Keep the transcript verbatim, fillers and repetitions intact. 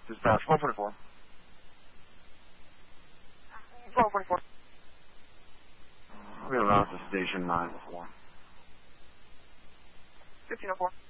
Dispatch, twelve forty-four. twelve forty-four. We have out to station nine before. fifteen oh four.